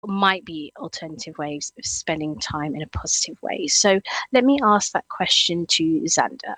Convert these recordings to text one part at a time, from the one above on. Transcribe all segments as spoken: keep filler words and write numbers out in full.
might be alternative ways of spending time in a positive way. So let me ask that question to Xander.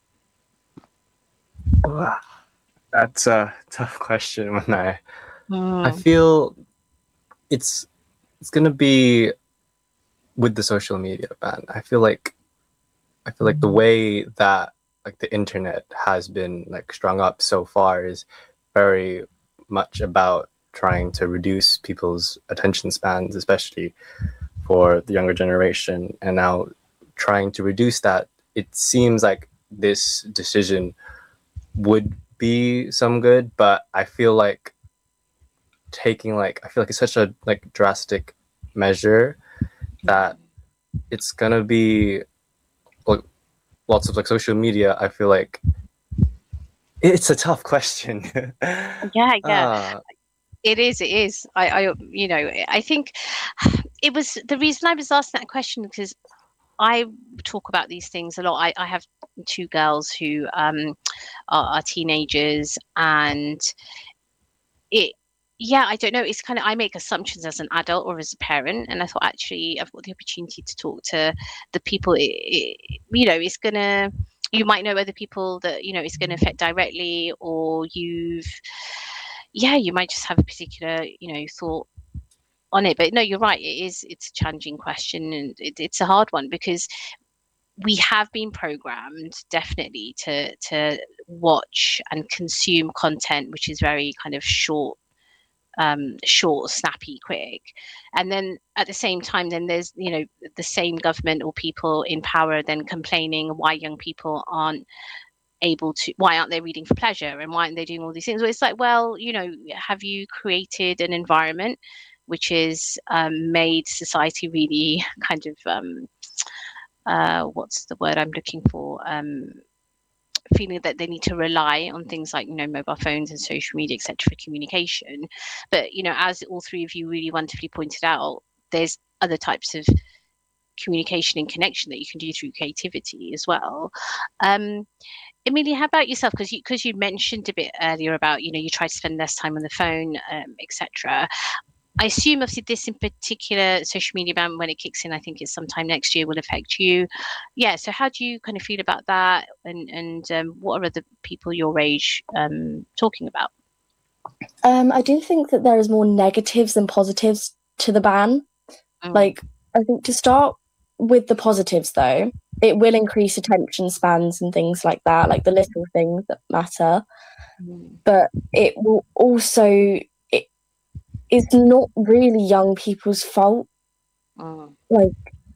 Wow, that's a tough question. When I I Mm. feel it's it's gonna be with the social media ban. I feel like I feel like the way that like the internet has been like strung up so far is very much about trying to reduce people's attention spans, especially for the younger generation. And now trying to reduce that, it seems like this decision would be some good, but I feel like taking like I feel like it's such a like drastic measure that it's gonna be like lots of like social media. I feel like it's a tough question. Yeah, yeah. ah It is, it is. I, I, you know, I think it was the reason I was asking that question because I talk about these things a lot. I, I have two girls who um, are, are teenagers, and it, yeah, I don't know. It's kind of I make assumptions as an adult or as a parent, and I thought actually I've got the opportunity to talk to the people. It, it, you know, it's gonna. You might know other people that you know it's going to affect directly, or you've, yeah, you might just have a particular, you know, thought on it. But no, you're right. It is. It's a challenging question, and it, it's a hard one because we have been programmed definitely to to watch and consume content which is very kind of short, um short, snappy, quick. And then at the same time, then there's, you know, the same government or people in power then complaining why young people aren't able to, why aren't they reading for pleasure and why aren't they doing all these things. Well, it's like, well, you know, have you created an environment which is um, made society really kind of um, uh, what's the word I'm looking for? Um, feeling that they need to rely on things like, you know, mobile phones and social media, et cetera, for communication. But you know, as all three of you really wonderfully pointed out, there's other types of communication and connection that you can do through creativity as well. Um, Amelia, how about yourself? Because you because you mentioned a bit earlier about, you know, you try to spend less time on the phone, um, et cetera. I assume obviously this in particular social media ban when it kicks in, I think it's sometime next year, will affect you. Yeah. So how do you kind of feel about that? And and um, what are other people your age um, talking about? Um, I do think that there is more negatives than positives to the ban. Mm, Like, I think to start with the positives, though, it will increase attention spans and things like that, like the little things that matter. mm, But it will also, it is not really young people's fault. mm, Like,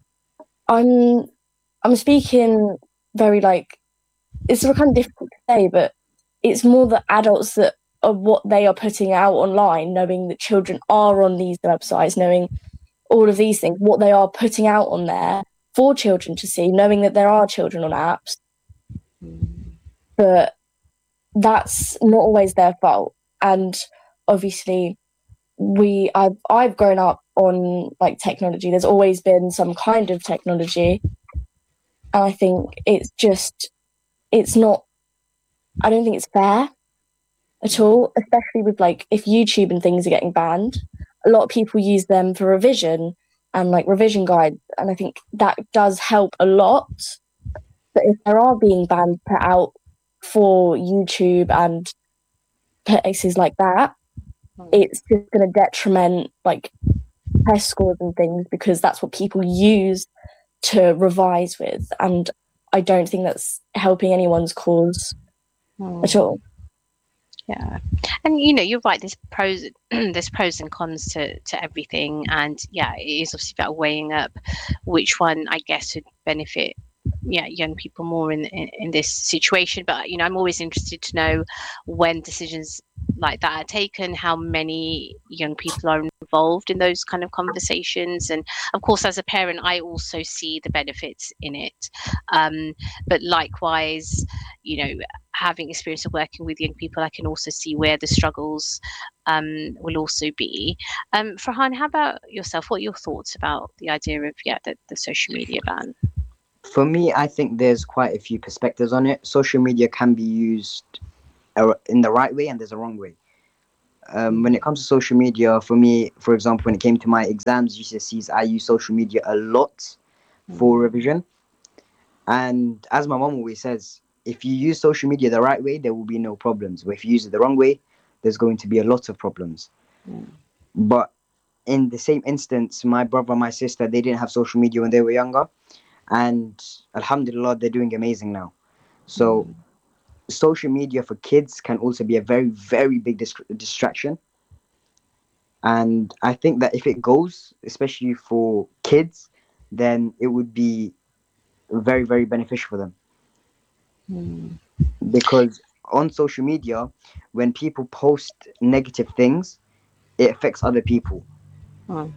I'm, I'm speaking very like, it's kind of difficult to say, but it's more the adults that are what they are putting out online, knowing that children are on these websites, knowing all of these things, what they are putting out on there for children to see, knowing that there are children on apps, mm, but that's not always their fault. And obviously, we I've I've grown up on like technology. There's always been some kind of technology, and I think it's just it's not. I don't think it's fair at mm, all, especially with like if YouTube and things are getting banned. A lot of people use them for revision and like revision guides, and I think that does help a lot. But if there are being banned put out for YouTube and places like that, mm. it's just going to detriment like test scores and things because that's what people use to revise with, and I don't think that's helping anyone's cause at Mm. all. Yeah, and you know, you're right. There's pros, there's pros and cons to to everything, and yeah, it is obviously about weighing up which one I guess would benefit, yeah, young people more in, in in this situation. But you know, I'm always interested to know when decisions like that are taken, how many young people are involved in those kind of conversations, and of course, as a parent, I also see the benefits in it. Um, but likewise, you know, having experience of working with young people, I can also see where the struggles um, will also be. Um, Farhan, how about yourself? What are your thoughts about the idea of, yeah, the, the social media ban? For me, I think there's quite a few perspectives on it. Social media can be used uh, in the right way and there's a wrong way. Um, when it comes to social media, for me, for example, when it came to my exams, G C S Es, I use social media a lot for revision. And as my mom always says, if you use social media the right way, there will be no problems. But if you use it the wrong way, there's going to be a lot of problems. Mm. But in the same instance, my brother and my sister, they didn't have social media when they were younger. And Alhamdulillah, they're doing amazing now. So Mm. social media for kids can also be a very, very big dis- distraction. And I think that if it goes, especially for kids, then it would be very, very beneficial for them. Mm. Because on social media, when people post negative things, it affects other people. Mm.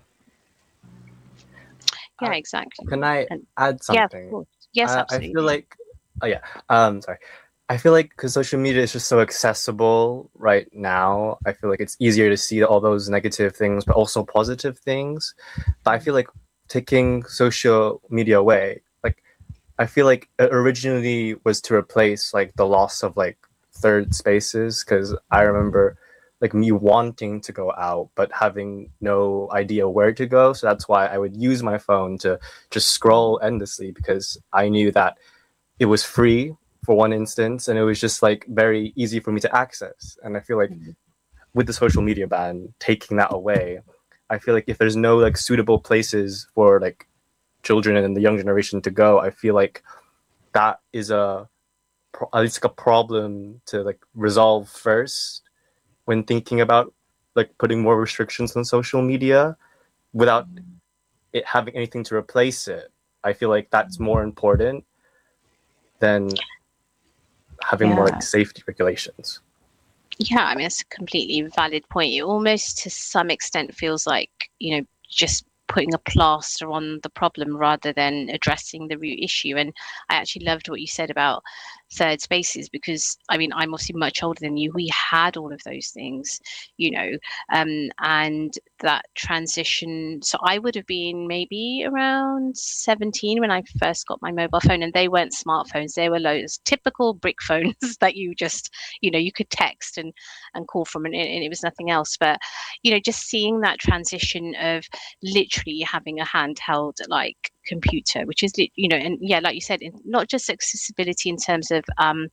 Yeah, Uh, exactly. can I And add yeah, of something? course. Yes, Uh, I feel absolutely. like, oh yeah, um, sorry. I feel like because social media is just so accessible right now, I feel like it's easier to see all those negative things, but also positive things. But I feel like taking social media away, like I feel like it originally was to replace like the loss of like third spaces, because I remember like me wanting to go out but having no idea where to go. So that's why I would use my phone to just scroll endlessly, because I knew that it was free for one instance, and it was just like very easy for me to access. And I feel like Mm. with the social media ban taking that away, I feel like if there's no like suitable places for like children and the young generation to go, I feel like that is a at least like a problem to like resolve first when thinking about like putting more restrictions on social media without it having anything to replace it. I feel like that's more important than having more like Yeah. safety regulations. Yeah, I mean, it's a completely valid point. It almost to some extent feels like, you know, just putting a plaster on the problem rather than addressing the root issue. And I actually loved what you said about third spaces because, I mean, I'm obviously much older than you. We had all of those things, you know, um, and that transition. So I would have been maybe around seventeen when I first got my mobile phone, and they weren't smartphones. They were those typical brick phones that you just, you know, you could text and and call from, and, and it was nothing else. But you know, just seeing that transition of literally having a handheld like computer, which is lit- you know, and yeah, like you said, in, not just accessibility in terms of um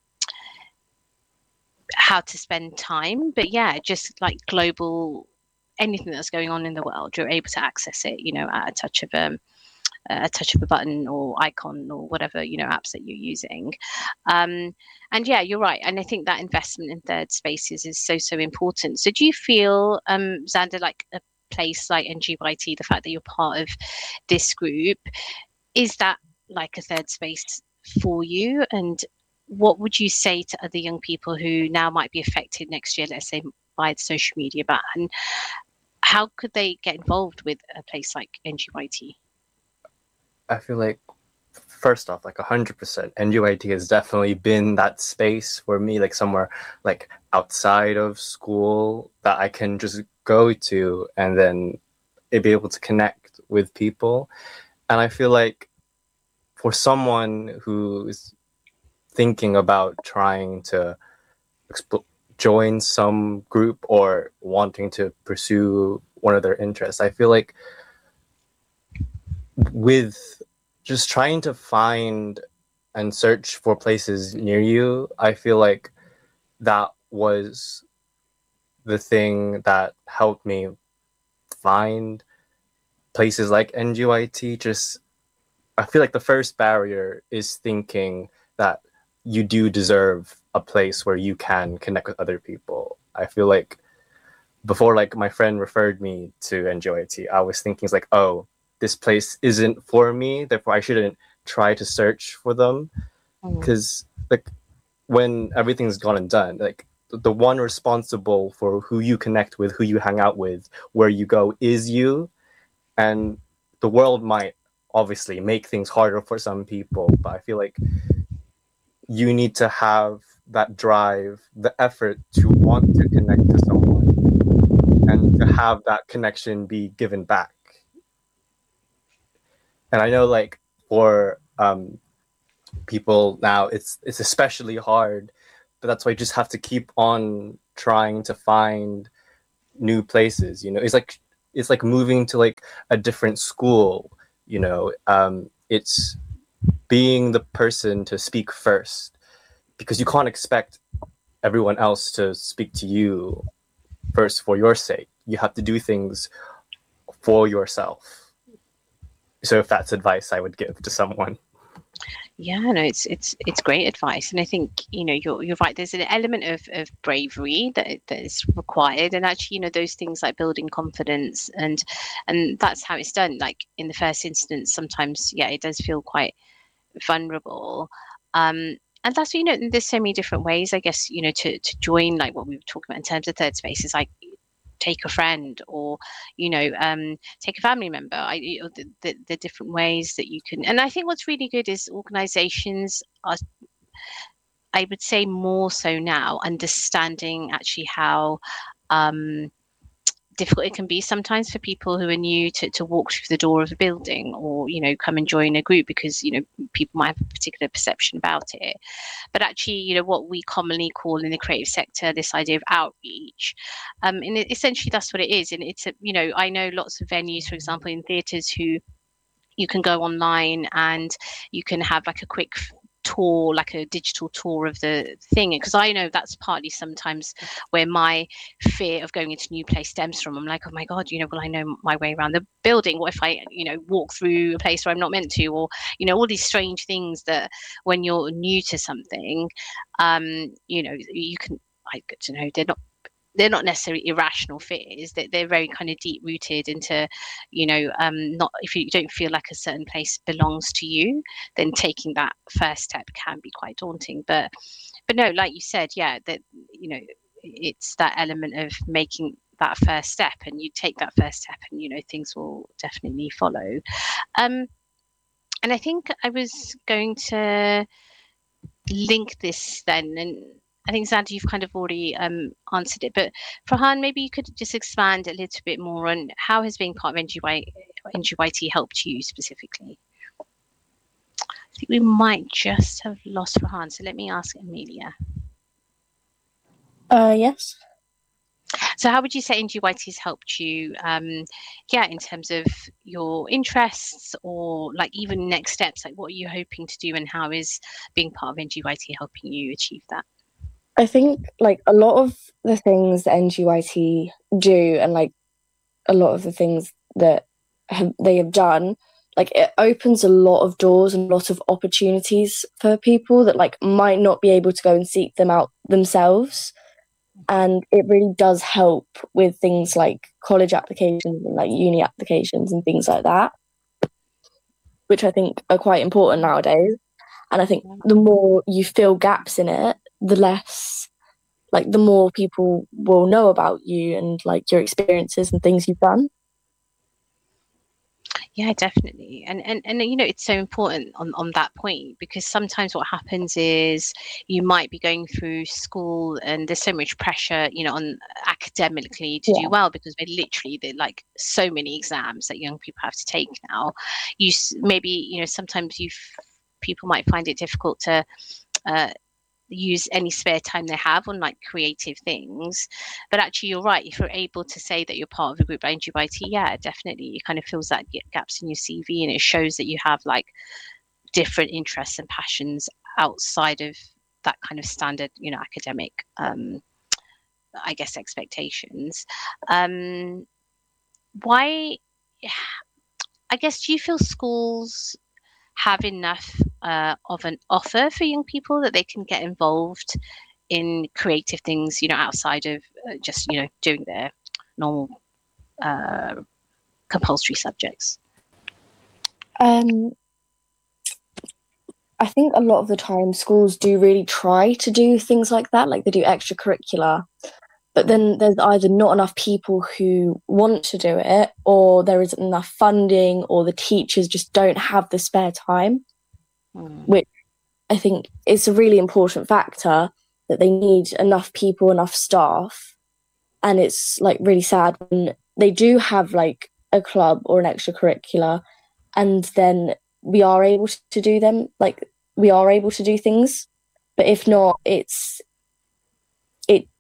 how to spend time, but yeah, just like global anything that's going on in the world, you're able to access it, you know, at a touch of um a touch of a button or icon or whatever, you know, apps that you're using. Um, and yeah, you're right. And I think that investment in third spaces is so, so important. So do you feel, um, Xander, like a place like N G Y T, the fact that you're part of this group, is that like a third space for you? And what would you say to other young people who now might be affected next year, let's say by the social media ban? How could they get involved with a place like N G Y T? I feel like first off, like one hundred percent, N U I T has definitely been that space for me, like somewhere like outside of school that I can just go to and then be able to connect with people. And I feel like for someone who's thinking about trying to exp- join some group or wanting to pursue one of their interests, I feel like with just trying to find and search for places near you, I feel like that was the thing that helped me find places like N G Y T. Just, I feel like the first barrier is thinking that you do deserve a place where you can connect with other people. I feel like before like my friend referred me to N G Y T, I was thinking it's like, oh, this place isn't for me, therefore I shouldn't try to search for them. Mm. Because like when everything's gone and done, like the one responsible for who you connect with, who you hang out with, where you go is you. And the world might obviously make things harder for some people, but I feel like you need to have that drive, the effort to want to connect to someone and to have that connection be given back. And I know like for um, people now, it's it's especially hard but that's why you just have to keep on trying to find new places. You know, it's like it's like moving to like a different school. You know, um, it's being the person to speak first, because you can't expect everyone else to speak to you first for your sake. You have to do things for yourself. So if that's advice I would give to someone. Yeah, no, it's it's it's great advice, and I think you know you're you're right. There's an element of, of bravery that that is required, and actually, you know, those things like building confidence, and and that's how it's done. Like in the first instance, sometimes, yeah, it does feel quite vulnerable, um, and that's, you know, there's so many different ways, I guess, you know, to to join, like what we were talking about in terms of third spaces, like take a friend, or you know um take a family member. I you know, the, the, the different ways that you can, and I think what's really good is organizations are, I would say more so now, understanding actually how um difficult it can be sometimes for people who are new to, to walk through the door of a building, or you know come and join a group, because you know people might have a particular perception about it. But actually, you know what we commonly call in the creative sector this idea of outreach, um and it, essentially that's what it is. And it's a, you know I know lots of venues, for example in theatres, who you can go online and you can have like a quick tour, like a digital tour of the thing. Because I know that's partly sometimes where my fear of going into a new place stems from. I'm like, oh my God, you know, will I know my way around the building? What if I, you know, walk through a place where I'm not meant to? Or, you know, all these strange things that when you're new to something, um, you know, you can, I get to know they're not they're not necessarily irrational fears, that they're very kind of deep rooted into, you know, um, not, if you don't feel like a certain place belongs to you, then taking that first step can be quite daunting. But, but no, like you said, yeah, that, you know, it's that element of making that first step, and you take that first step and, you know, things will definitely follow. Um, and I think I was going to link this then, and I think Xander, you've kind of already um, answered it, but Farhan, maybe you could just expand a little bit more on how has being part of N G Y, N G Y T helped you specifically? I think we might just have lost Farhan, so let me ask Amelia. Uh, yes. So how would you say N G Y T has helped you, um, yeah, in terms of your interests, or like even next steps, like what are you hoping to do, and how is being part of N G Y T helping you achieve that? I think like a lot of the things that N G Y T do, and like a lot of the things that have, they have done, like it opens a lot of doors and a lot of opportunities for people that like might not be able to go and seek them out themselves. And it really does help with things like college applications and like uni applications and things like that, which I think are quite important nowadays. And I think the more you fill gaps in it, the less, like the more people will know about you and like your experiences and things you've done. Yeah, definitely. And, and and you know, it's so important on, on that point, because sometimes what happens is you might be going through school and there's so much pressure, you know, on academically to Yeah. do well, because we're literally, there like so many exams that young people have to take now. You maybe, you know, sometimes you people might find it difficult to uh, use any spare time they have on like creative things. But actually, you're right, if you're able to say that you're part of a group like N G Y T, yeah, definitely it kind of fills that gaps in your C V, and it shows that you have like different interests and passions outside of that kind of standard, you know, academic um I guess expectations. Um why I guess, do you feel schools have enough uh, of an offer for young people that they can get involved in creative things, you know, outside of uh, just, you know, doing their normal uh, compulsory subjects? Um, I think a lot of the time schools do really try to do things like that, like they do extracurricular, but then there's either not enough people who want to do it, or there isn't enough funding, or the teachers just don't have the spare time, Mm. which I think is a really important factor, that they need enough people, enough staff. And it's like really sad when they do have like a club or an extracurricular, and then we are able to do them, like we are able to do things. But if not, it's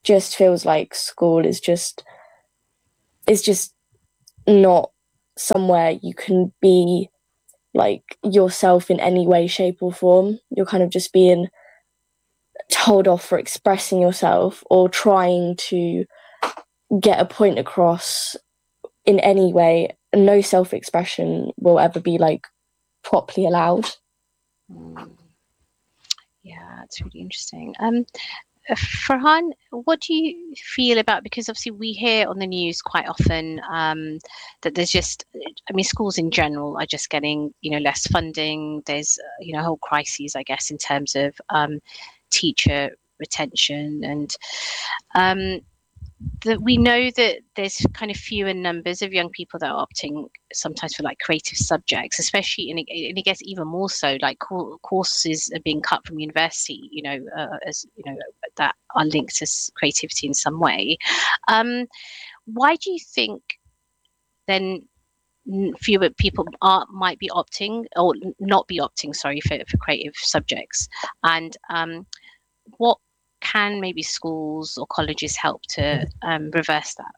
just feels like school is just is just not somewhere you can be like yourself in any way, shape or form. You're kind of just being told off for expressing yourself or trying to get a point across in any way. No self-expression will ever be like properly allowed. Mm. Yeah, it's really interesting. Um, Farhan, what do you feel about, because obviously we hear on the news quite often um, that there's just, I mean, schools in general are just getting, you know, less funding. There's, uh, you know, whole crises, I guess, in terms of um, teacher retention and um, that we know that there's kind of fewer numbers of young people that are opting sometimes for like creative subjects, especially, and it, and it gets even more so, like co- courses are being cut from university, you know, uh, as you know, that are linked to creativity in some way. Um, why do you think then fewer people are might be opting or not be opting, sorry, for, for creative subjects? And um, what can maybe schools or colleges help to um, reverse that?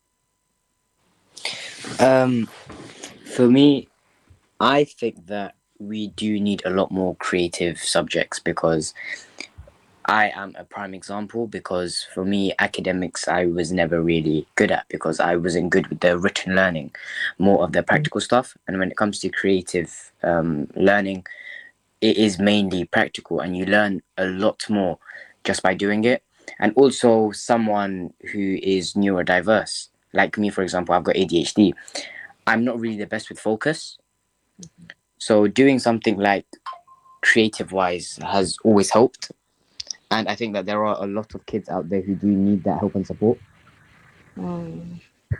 Um, for me, I think that we do need a lot more creative subjects because I am a prime example. Because for me, academics I was never really good at because I wasn't good with the written learning, more of the practical stuff. And when it comes to creative um, learning, it is mainly practical and you learn a lot more just by doing it. And also someone who is neurodiverse, like me, for example, I've got A D H D. I'm not really the best with focus. Mm-hmm. So doing something like creative wise has always helped. And I think that there are a lot of kids out there who do need that help and support. Mm.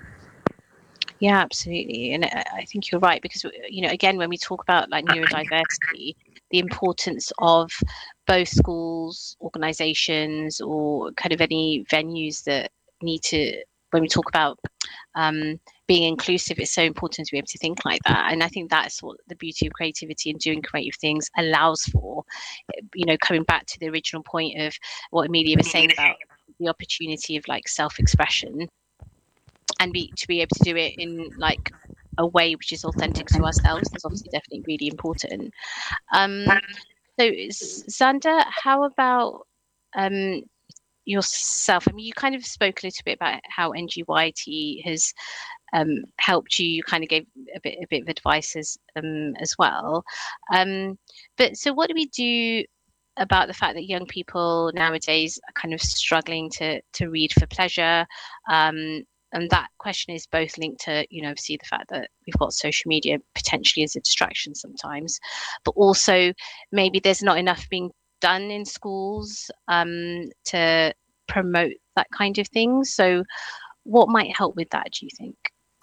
Yeah, absolutely. And I, I think you're right because, you know, again, when we talk about like neurodiversity, the importance of both schools, organizations, or kind of any venues that need to, when we talk about um, being inclusive, it's so important to be able to think like that. And I think that's what the beauty of creativity and doing creative things allows for. You know, coming back to the original point of what Amelia was saying about the opportunity of like self-expression and be to be able to do it in like a way which is authentic to ourselves is obviously definitely really important. Um, so Xander, how about um, yourself? I mean, you kind of spoke a little bit about how N G Y T has um, helped you. You kind of gave a bit a bit of advice as um, as well. Um, but so, what do we do about the fact that young people nowadays are kind of struggling to to read for pleasure? Um, and that question is both linked to, you know, obviously the fact that we've got social media potentially as a distraction sometimes, but also maybe there's not enough being done in schools um, to promote that kind of thing. So what might help with that, do you think?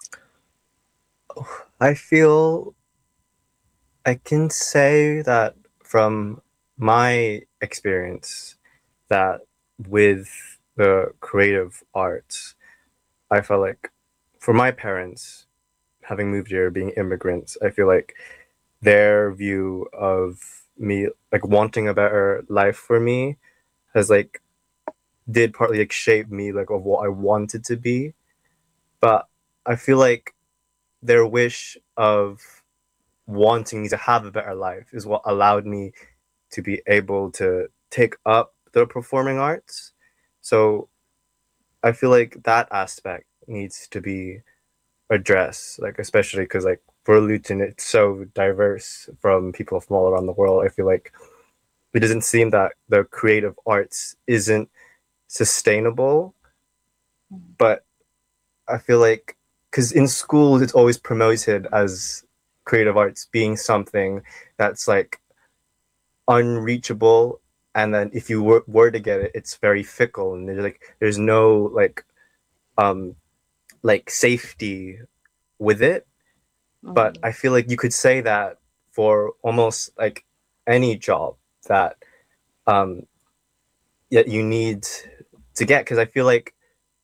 I feel I can say that from my experience that with the creative arts, I felt like for my parents, having moved here, being immigrants, I feel like their view of me, like wanting a better life for me, has like did partly like shape me like of what I wanted to be. But I feel like their wish of wanting to have a better life is what allowed me to be able to take up the performing arts. So I feel like that aspect needs to be addressed, like especially because like for Luton it's so diverse from people from all around the world. I feel like it doesn't seem that the creative arts isn't sustainable, but I feel like because in schools it's always promoted as creative arts being something that's like unreachable, and then if you were, were to get it, it's very fickle, and there's like there's no like um like safety with it. Mm-hmm. But I feel like you could say that for almost like any job that um yet you need to get, because I feel like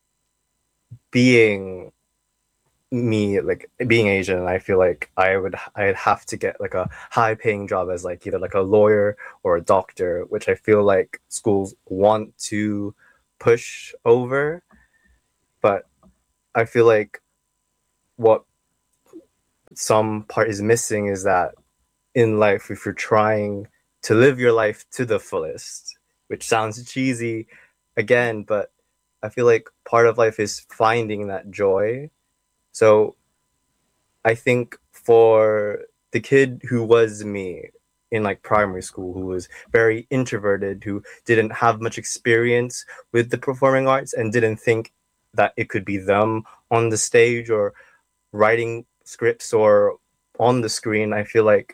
being me, like being Asian, I feel like I would I'd have to get like a high paying job as like either like a lawyer or a doctor, which I feel like schools want to push over, but I feel like what some part is missing is that in life, if you're trying to live your life to the fullest, which sounds cheesy again, but I feel like part of life is finding that joy. So I think for the kid who was me in like primary school, who was very introverted, who didn't have much experience with the performing arts and didn't think that it could be them on the stage or writing scripts or on the screen, I feel like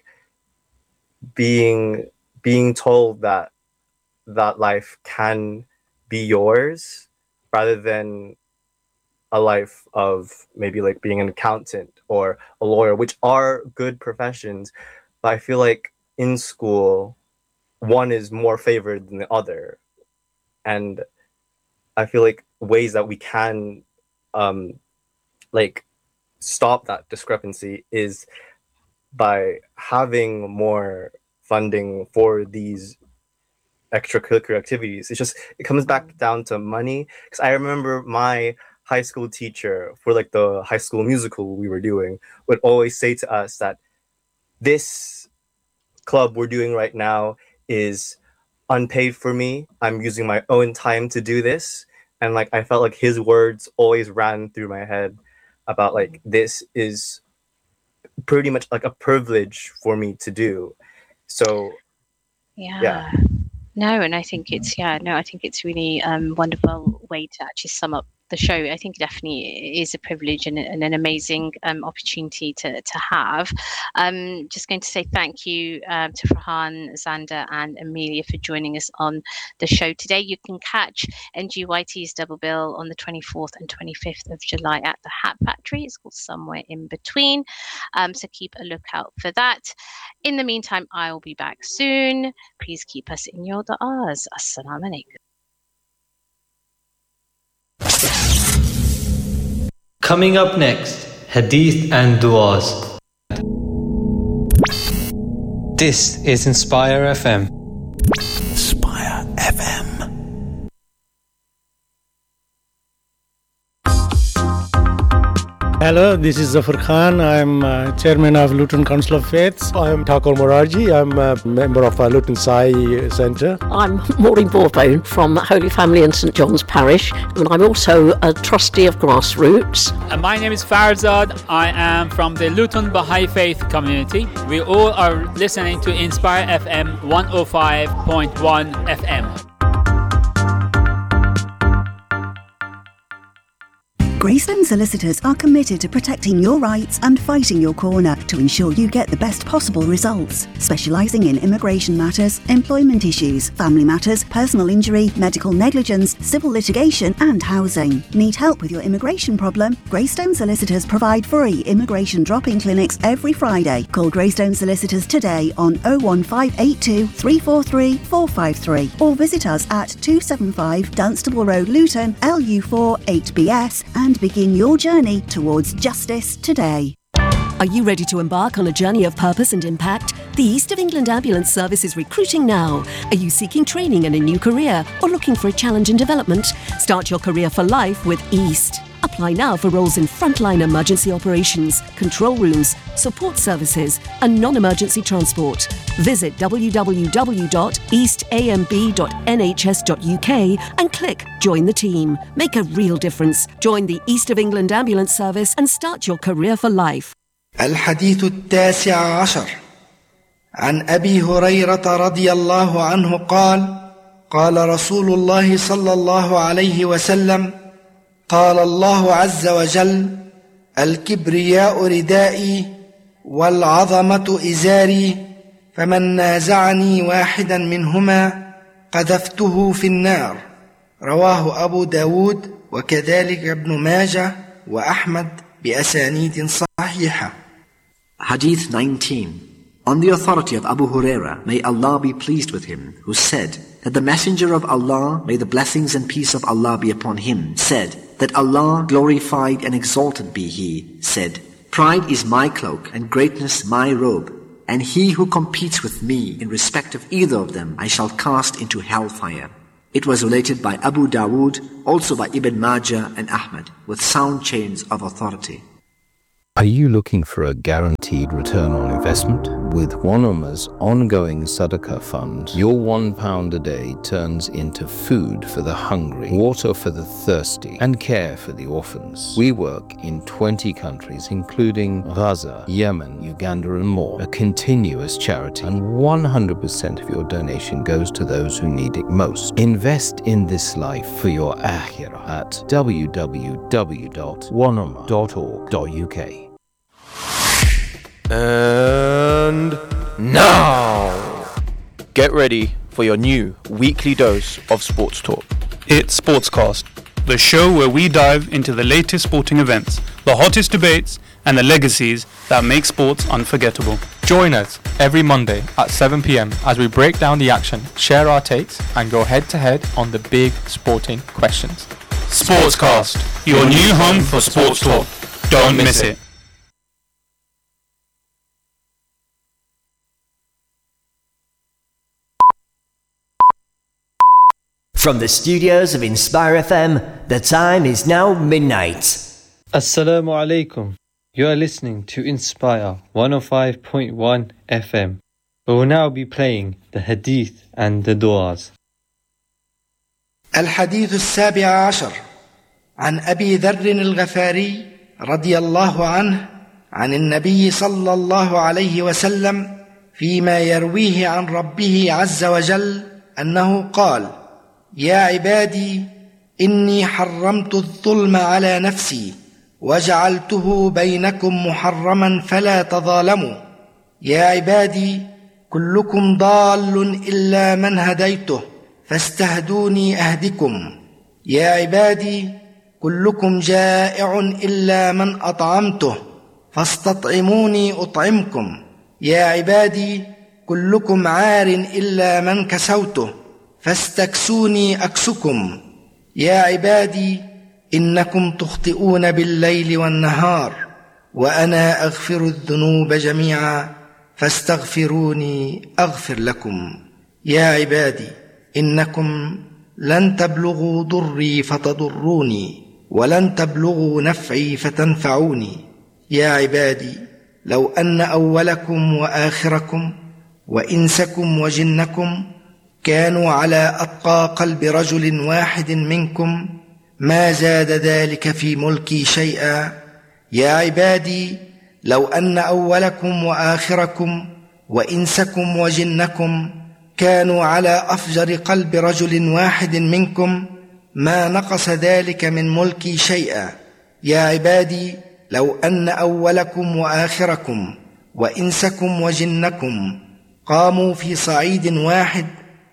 being being told that that life can be yours rather than a life of maybe like being an accountant or a lawyer, which are good professions, but I feel like in school one is more favored than the other. And I feel like ways that we can um like stop that discrepancy is by having more funding for these extracurricular activities. It's just, it comes back down to money. Because I remember my high school teacher for like the high school musical we were doing would always say to us that this club we're doing right now is unpaid for me. I'm using my own time to do this. And like, I felt like his words always ran through my head about like, this is pretty much like a privilege for me to do. So Yeah. yeah. No, and I think it's, yeah, no, I think it's really um wonderful way to actually sum up the show. I think it definitely is a privilege and, and an amazing um, opportunity to, to have. Um, just going to say thank you um, to Farhan, Xander and Amelia for joining us on the show today. You can catch N G Y T's Double Bill on the twenty-fourth and twenty-fifth of July at the Hat Factory. It's called Somewhere in Between. Um, so keep a lookout for that. In the meantime, I will be back soon. Please keep us in your du'as. Assalamu alaikum. Coming up next, Hadith and Duas. This is Inspire F M. Inspire F M. Hello, this is Zafar Khan. I'm uh, chairman of Luton Council of Faiths. I'm Thakur Morarji. I'm a member of uh, Luton Sai Centre. I'm Maureen Borbone from Holy Family in St John's Parish, and I'm also a trustee of Grassroots. Uh, my name is Farzad. I am from the Luton Baha'i Faith community. We all are listening to Inspire F M one oh five point one F M. Greystone Solicitors are committed to protecting your rights and fighting your corner to ensure you get the best possible results. Specialising in immigration matters, employment issues, family matters, personal injury, medical negligence, civil litigation and housing. Need help with your immigration problem? Greystone Solicitors provide free immigration drop-in clinics every Friday. Call Greystone Solicitors today on oh one five eight two, three four three, four five three or visit us at two seventy-five Dunstable Road, Luton, L U four eight B S and begin your journey towards justice today. Are you ready to embark on a journey of purpose and impact? The East of England Ambulance Service is recruiting now. Are you seeking training and a new career or looking for a challenge in development? Start your career for life with East. Apply now for roles in frontline emergency operations, control rooms, support services and non-emergency transport. Visit w w w dot east a m b dot n h s dot u k and click Join the Team. Make a real difference. Join the East of England Ambulance Service and start your career for life. الحديث التاسع عشر عن أبي هريرة رضي الله عنه قال قال رسول الله صلى الله عليه وسلم قال الله عز وجل الكبرياء ردائي والعظمة إزاري فمن نازعني واحدا منهما قذفته في النار رواه أبو داود وكذلك ابن ماجه وأحمد بأسانيد صحيحة. Hadith nineteen. On the authority of Abu Huraira, may Allah be pleased with him, who said that the Messenger of Allah, may the blessings and peace of Allah be upon him, said that Allah, glorified and exalted be He, said, Pride is my cloak and greatness my robe, and he who competes with me in respect of either of them I shall cast into hellfire. It was related by Abu Dawood, also by Ibn Majah and Ahmad, with sound chains of authority. Are you looking for a guaranteed return on investment? With One Ummah's ongoing Sadaqah fund, your one pound a day turns into food for the hungry, water for the thirsty, and care for the orphans. We work in twenty countries, including Gaza, Yemen, Uganda, and more. A continuous charity, and one hundred percent of your donation goes to those who need it most. Invest in this life for your akhirah at w w w dot one ummah dot org dot u k. And now, get ready for your new weekly dose of sports talk. It's Sportscast, the show where we dive into the latest sporting events, the hottest debates, and the legacies that make sports unforgettable. Join us every Monday at seven p.m. as we break down the action, share our takes, and go head-to-head on the big sporting questions. Sportscast, your new home for sports talk. Don't miss it. From the studios of Inspire F M, the time is now midnight. Assalamu alaikum. You are listening to Inspire one oh five point one F M. We will now be playing the Hadith and the Du'as. الحديث السابع عشر عن أبي ذر الغفاري رضي الله عنه عن النبي صلى الله عليه وسلم فيما يرويه عن ربه عز وجل أنه قال: يا عبادي إني حرمت الظلم على نفسي وجعلته بينكم محرما فلا تظالموا. يا عبادي كلكم ضال إلا من هديته فاستهدوني أهدكم. يا عبادي كلكم جائع إلا من أطعمته فاستطعموني أطعمكم. يا عبادي كلكم عار إلا من كسوته فاستكسوني أكسكم. يا عبادي إنكم تخطئون بالليل والنهار وأنا أغفر الذنوب جميعا فاستغفروني أغفر لكم. يا عبادي إنكم لن تبلغوا ضري فتضروني ولن تبلغوا نفعي فتنفعوني. يا عبادي لو أن أولكم وآخركم وإنسكم وجنكم كانوا على أتقى قلب رجل واحد منكم ما زاد ذلك في ملكي شيئا. يا عبادي لو أن أولكم وآخركم وإنسكم وجنكم كانوا على أفجر قلب رجل واحد منكم ما نقص ذلك من ملكي شيئا. يا عبادي لو أن أولكم وآخركم وإنسكم وجنكم قاموا في صعيد واحد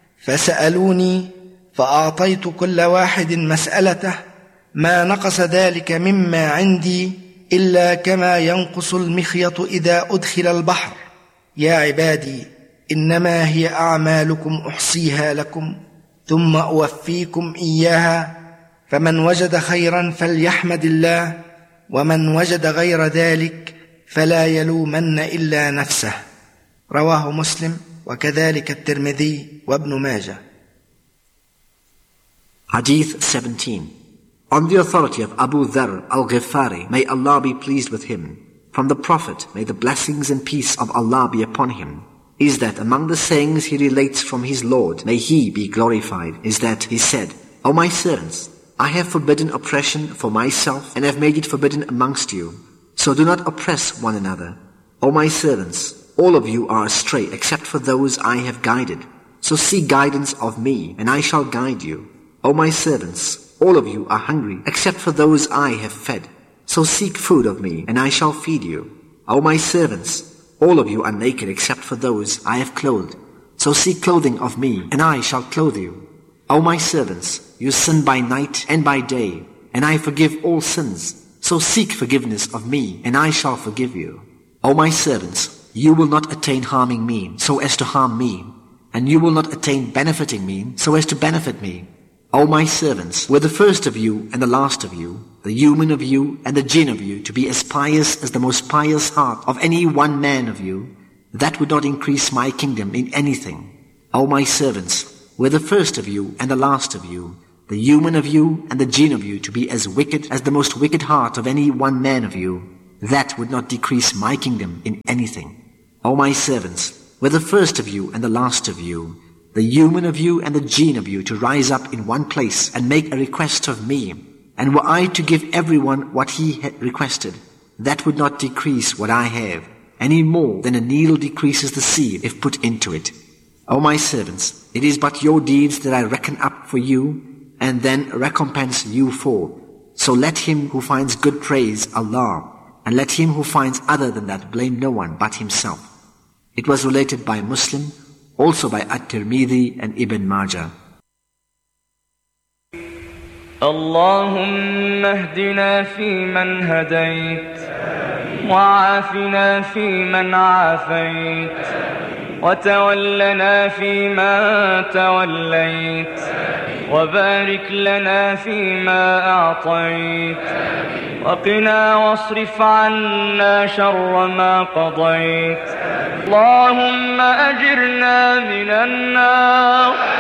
فسألوني فأعطيت كل واحد مسألته ما نقص ذلك مما عندي إلا كما ينقص المخيط إذا أدخل البحر. يا عبادي إنما هي أعمالكم أحصيها لكم ثم أوفيكم إياها فمن وجد خيرا فليحمد الله ومن وجد غير ذلك فلا يلومن إلا نفسه. رواه مسلم وكذلك الترمذي وابن ماجه. Hadith seventeen. On the authority of Abu Dharr al-Ghifari, may Allah be pleased with him, from the Prophet, may the blessings and peace of Allah be upon him, is that among the sayings he relates from his Lord, may he be glorified, is that he said, O my servants, I have forbidden oppression for myself and have made it forbidden amongst you, so do not oppress one another. O my servants, all of you are astray except for those I have guided, so seek guidance of me and I shall guide you. O my servants, all of you are hungry except for those I have fed, so seek food of me and I shall feed you. O my servants, all of you are naked except for those I have clothed, so seek clothing of me and I shall clothe you. O my servants, you sin by night and by day, and I forgive all sins, so seek forgiveness of me and I shall forgive you. O my servants, you will not attain harming me so as to harm me, and you will not attain benefiting me so as to benefit me. O my servants, were the first of you and the last of you, the human of you and the jinn of you, to be as pious as the most pious heart of any one man of you, that would not increase my kingdom in anything. O my servants, were the first of you and the last of you, the human of you and the jinn of you to be as wicked as the most wicked heart of any one man of you, that would not decrease my kingdom in anything. O my servants, were the first of you and the last of you, the human of you and the jinn of you to rise up in one place and make a request of me, and were I to give everyone what he had requested, that would not decrease what I have, any more than a needle decreases the sea if put into it. O my servants, it is but your deeds that I reckon up for you, and then recompense you for. So let him who finds good praise Allah, and let him who finds other than that blame no one but himself. It was related by Muslim, also by At-Tirmidhi and Ibn Majah. اللهم اهدنا فيمن هديت وعافنا فيمن عافيت وتولنا فيما توليت وبارك لنا فيما أعطيت وقنا واصرف عنا شر ما قضيت اللهم أجرنا من النار